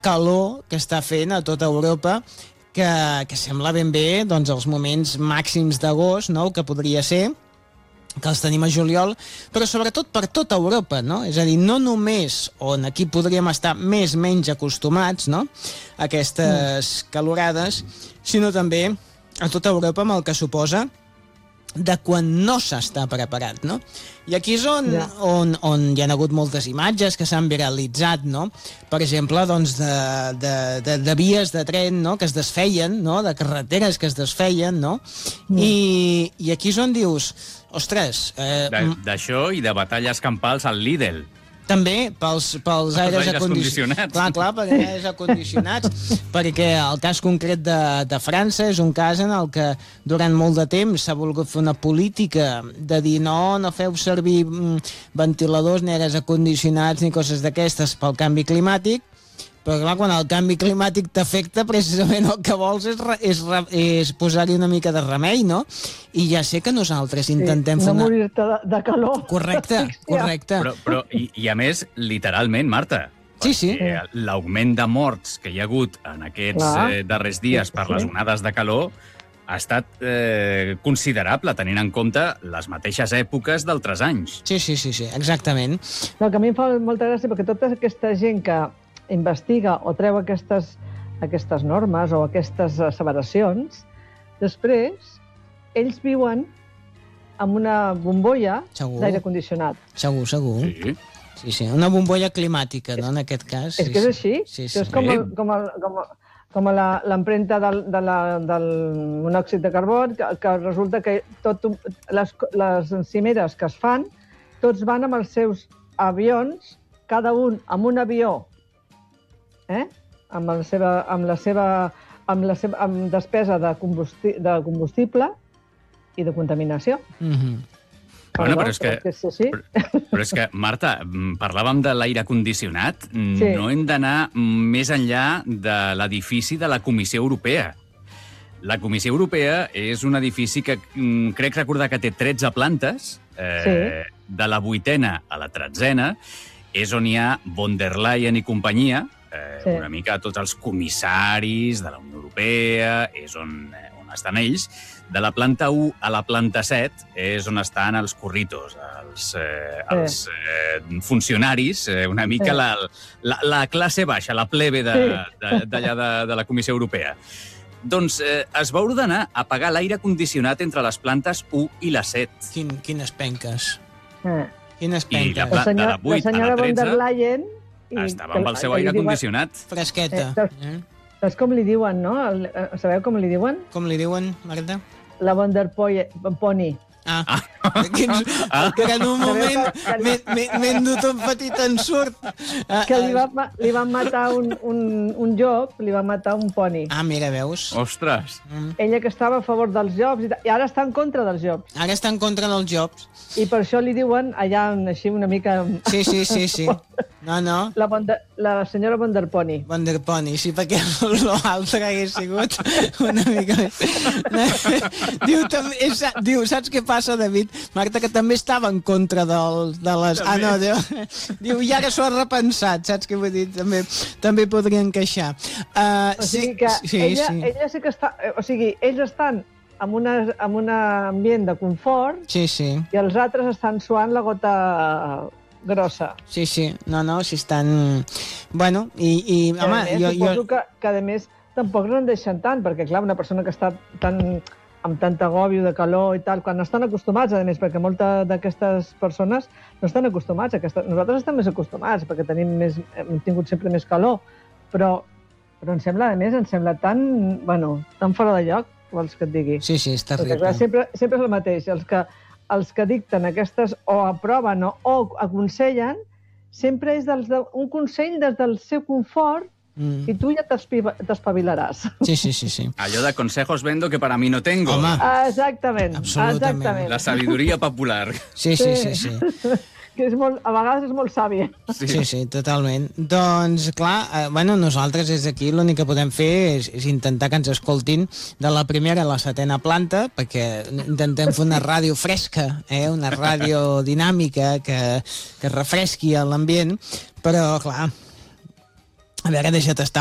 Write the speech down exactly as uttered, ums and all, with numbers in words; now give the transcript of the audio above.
calor que està fent a tota Europa, que, que sembla ben bé doncs, els moments màxims d'agost, no?, que podria ser, que els tenim a juliol, però sobretot per tota Europa, no? És a dir, no només on aquí podríem estar més menys acostumats, no?, a aquestes calorades, sinó també a tota Europa amb el que suposa de quan no s'està preparat, no? I aquí és on, yeah. on, on hi ha hagut moltes imatges que s'han viralitzat, no? Per exemple, doncs, de, de, de, de vies de tren, no?, que es desfeien, no?, de carreteres que es desfeien, no? Mm. I, I aquí és on dius, ostres... Eh, D'això i de batalles campals al Lidl. També, pels, pels aires, aires acondicionats. Clar, clar, per aires acondicionats, perquè el cas concret de, de França és un cas en el que durant molt de temps s'ha volgut fer una política de dir no, no feu servir ventiladors ni aires acondicionats ni coses d'aquestes pel canvi climàtic, però clar, quan el canvi climàtic t'afecta, precisament el que vols és, és, és posar-hi una mica de remei, no? I ja sé que nosaltres intentem sí, fer no una... morir-te de, de calor. Correcte, correcte. Però, però i, i a més, literalment, Marta, sí, sí. l'augment de morts que hi ha hagut en aquests eh, darrers dies per les onades de calor ha estat eh, considerable, tenint en compte les mateixes èpoques d'altres anys. Sí, sí, sí, sí, exactament. No, que a mi em fa molta gràcia, perquè tota aquesta gent que investiga o treu aquestes, aquestes normes o aquestes asseveracions, després ells viuen amb una bombolla d'aire condicionat. Segur, segur. Sí. Sí, sí, una bombolla climàtica, no?, en aquest cas. És sí, que és sí. així. Sí, sí. És com, el, com, el, com, com l'empremta del, de la, del monòxid de carbó, que, que resulta que tot, les, les cimeres que es fan, tots van amb els seus avions, cada un amb un avió, eh? amb la seva, amb la seva, amb la seva amb despesa de, combusti, de combustible i de contaminació. Mm-hmm. Bueno, però és que, però, és que sí. però, però és que, Marta, parlàvem de l'aire condicionat. Sí. No hem d'anar més enllà de l'edifici de la Comissió Europea. La Comissió Europea és un edifici que crec recordar que té tretze plantes, eh, sí. de la vuitena a la tretzena, és on hi ha von der Leyen i companyia, eh, sí. una mica tots els comissaris de la Unió Europea, és on, eh, on estan ells. De la planta u a la planta set és on estan els curritos, els, eh, els eh, funcionaris, eh, una mica sí. la, la, la classe baixa, la plebe d'allà de, de, de, de la Comissió Europea. Doncs eh, es va ordenar apagar l'aire condicionat entre les plantes u i la set. Quin, quines penques. Eh. Quines penques. I la, la, de la vuit la senyora a la tretze... von der Leyen... Estava amb el seu aire condicionat. Fresqueta. Eh, saps, eh? saps com li diuen, no? El, sabeu com li diuen? Com li diuen, Marta? La von der Pony. Ah, ah. Quins, ah. que en un moment m'he endut un petit ensurt. Ah, que li, va, li van matar un, un, un llop, li van matar un poni. Ah, mira, veus? Ostres. Mm. Ella que estava a favor dels llops, i, i ara està en contra dels llops. Ara està en contra dels llops. I per això li diuen allà així una mica... Sí, sí, sí, sí. No, no. La, de, la senyora von der Pony. Von der Pony, sí, perquè l'altre hagués sigut una mica més... diu, també, és, diu, saps què passa, David? Marta, que també estava en contra del, de les... També. Ah, no, diu, diu, i ara s'ho ha repensat, saps què vull dir? També, també podria encaixar. Uh, o sigui sí, que sí, ella, sí. ella sí que està... O sigui, ells estan en, una, en un ambient de confort sí, sí. i els altres estan suant la gota grossa. Sí, sí. No, no, si estan... Bueno, i... i home, més, jo, suposo jo... que, que, a més, tampoc no en deixen tant, perquè, clar, una persona que està tan, amb tant agòbio de calor i tal, quan no estan acostumats, a més, perquè moltes d'aquestes persones no estan acostumats. A aquesta... Nosaltres estem més acostumats, perquè tenim més, hem tingut sempre més calor, però, però em sembla, a més, em sembla tan, bueno, tan fora de lloc, vols que et digui. Sí, sí, és terrible. Perquè, clar, sempre, sempre és el mateix. Els que, els que dicten aquestes o aproven o, o aconsellen, sempre és dels de, un consell des del seu confort mm. i tu ja t'espavilaràs. Sí, sí, sí, sí. Allò de consejos vendo que para mí no tengo. Home. Exactament. Exactament. La sabiduria popular. Sí, sí, sí, sí. Que és molt, a vegades és molt sàvia. Sí, sí, sí, totalment. Doncs, clar, eh, bueno, nosaltres des d'aquí l'únic que podem fer és, és intentar que ens escoltin de la primera a la setena planta, perquè intentem fer una ràdio fresca, eh? Una ràdio dinàmica que, que refresqui l'ambient, però, clar, A veure, deixa't estar